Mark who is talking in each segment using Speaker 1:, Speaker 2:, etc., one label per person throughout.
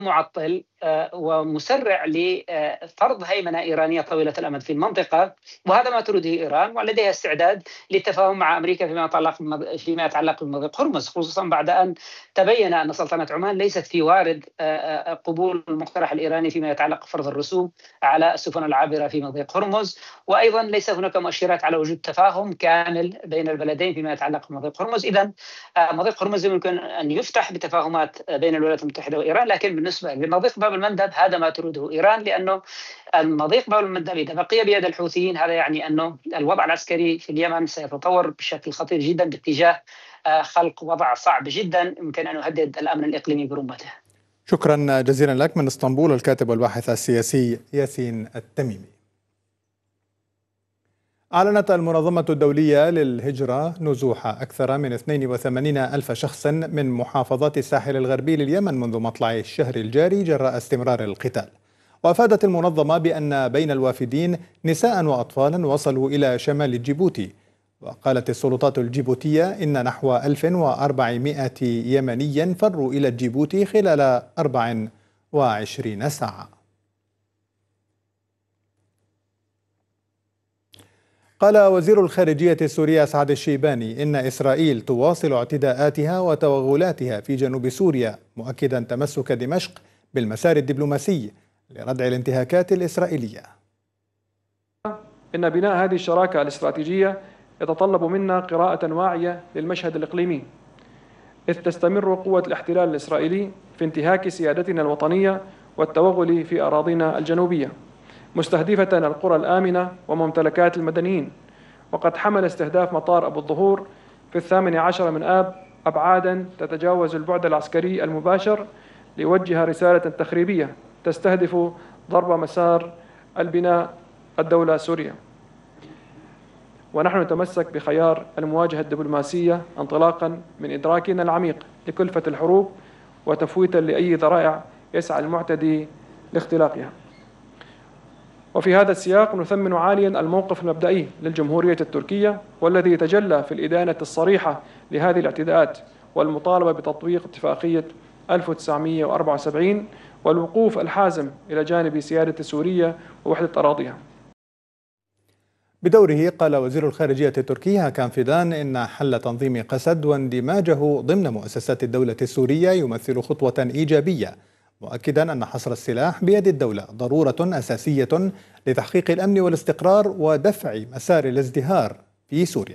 Speaker 1: معطل ومسرع لفرض هيمنة إيرانية طويلة الأمد في المنطقة، وهذا ما تريده إيران، ولديها استعداد للتفاهم مع أمريكا فيما يتعلق بمضيق هرمز، خصوصا بعد أن تبين أن سلطنة عمان ليست في وارد قبول المقترح الإيراني فيما يتعلق بفرض الرسوم على السفن العابرة في مضيق هرمز، وأيضا ليس هناك مؤشرات على وجود تفاهم كامل بين البلدين فيما يتعلق بمضيق هرمز. إذن مضيق هرمز يمكن أن يفتح بتفاهمات بين الولايات المتحدة وإيران، لكن بالنسبة لمضيق باب المندب هذا ما تريده إيران، لأنه المضيق باب المندب إذا بقي بيد الحوثيين هذا يعني أنه الوضع العسكري في اليمن سيتطور بشكل خطير جدا باتجاه خلق وضع صعب جدا يمكن أن يهدد الأمن الإقليمي برمته.
Speaker 2: شكرا جزيلا لك من اسطنبول الكاتب والباحث السياسي ياسين التميمي. أعلنت المنظمة الدولية للهجرة نزوح أكثر من 82 ألف شخص من محافظات الساحل الغربي لليمن منذ مطلع الشهر الجاري جراء استمرار القتال. وأفادت المنظمة بأن بين الوافدين نساء وأطفال وصلوا إلى شمال جيبوتي. وقالت السلطات الجيبوتية إن نحو 1400 يمني فروا إلى جيبوتي خلال 24 ساعة. قال وزير الخارجية السوري سعد الشيباني إن إسرائيل تواصل اعتداءاتها وتوغلاتها في جنوب سوريا، مؤكدا تمسك دمشق بالمسار الدبلوماسي لردع الانتهاكات الإسرائيلية.
Speaker 3: إن بناء هذه الشراكة الاستراتيجية يتطلب منا قراءة واعية للمشهد الإقليمي، إذ تستمر قوة الاحتلال الإسرائيلي في انتهاك سيادتنا الوطنية والتوغل في أراضينا الجنوبية، مستهدفة القرى الآمنة وممتلكات المدنيين. وقد حمل استهداف مطار أبو الظهور في 18 من آب أبعادا تتجاوز البعد العسكري المباشر ليوجه رسالة تخريبية تستهدف ضرب مسار البناء الدولة سوريا. ونحن نتمسك بخيار المواجهة الدبلوماسية انطلاقا من إدراكنا العميق لكلفة الحروب وتفويتا لأي ذرائع يسعى المعتدي لاختلاقها. وفي هذا السياق نثمن عاليا الموقف المبدئي للجمهورية التركية، والذي يتجلى في الإدانة الصريحة لهذه الاعتداءات والمطالبة بتطبيق اتفاقية 1974 والوقوف الحازم إلى جانب سيادة سوريا ووحدة أراضيها.
Speaker 2: بدوره قال وزير الخارجية التركي هاكان فيدان إن حل تنظيم قسد واندماجه ضمن مؤسسات الدولة السورية يمثل خطوة إيجابية، مؤكدا أن حصر السلاح بيد الدولة ضرورة أساسية لتحقيق الأمن والاستقرار ودفع مسار الازدهار في سوريا.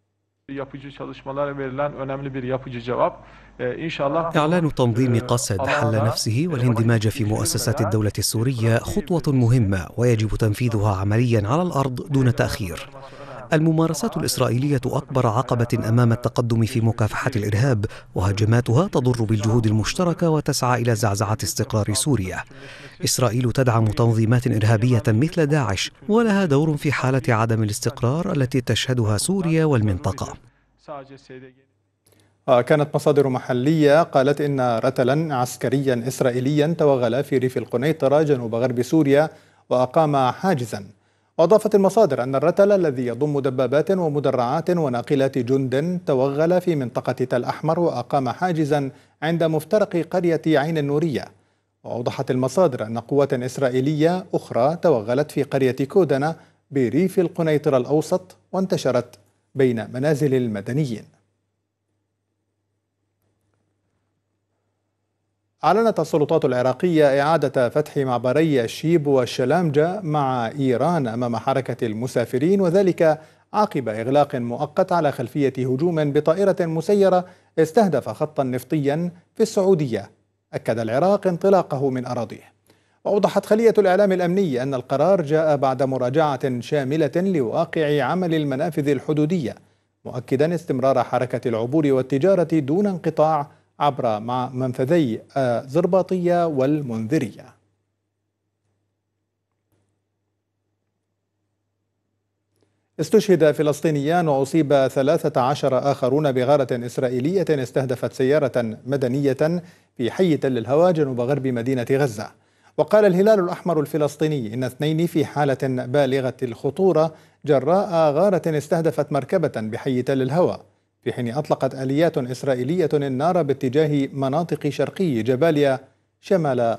Speaker 4: إعلان تنظيم قسد حل نفسه والاندماج في مؤسسات الدولة السورية خطوة مهمة ويجب تنفيذها عمليا على الأرض دون تأخير. الممارسات الإسرائيلية أكبر عقبة أمام التقدم في مكافحة الإرهاب، وهجماتها تضر بالجهود المشتركة وتسعى إلى زعزعة استقرار سوريا. إسرائيل تدعم تنظيمات إرهابية مثل داعش، ولها دور في حالة عدم الاستقرار التي تشهدها سوريا والمنطقة.
Speaker 2: كانت مصادر محلية قالت إن رتلا عسكريا إسرائيليا توغل في ريف القنيطرة جنوب غرب سوريا وأقام حاجزا. وأضافت المصادر أن الرتل الذي يضم دبابات ومدرعات وناقلات جند توغل في منطقة تل أحمر وأقام حاجزا عند مفترق قرية عين النورية. وأوضحت المصادر أن قوات إسرائيلية أخرى توغلت في قرية كودنة بريف القنيطرة الأوسط وانتشرت بين منازل المدنيين. أعلنت السلطات العراقية إعادة فتح معبري الشيب والشلامجة مع إيران أمام حركة المسافرين، وذلك عقب إغلاق مؤقت على خلفية هجوم بطائرة مسيرة استهدف خطا نفطيا في السعودية أكد العراق انطلاقه من أراضيه. وأوضحت خلية الإعلام الأمني أن القرار جاء بعد مراجعة شاملة لواقع عمل المنافذ الحدودية، مؤكدا استمرار حركة العبور والتجارة دون انقطاع عبر مع منفذي زرباطية والمنذرية. استشهد فلسطينيان وأصيب 13 آخرون بغارة إسرائيلية استهدفت سيارة مدنية في حي تل الهوى جنوب غرب مدينة غزة. وقال الهلال الأحمر الفلسطيني إن 2 في حالة بالغة الخطورة جراء غارة استهدفت مركبة بحي تل الهوى، في حين أطلقت آليات إسرائيلية النار باتجاه مناطق شرقي جباليا شمال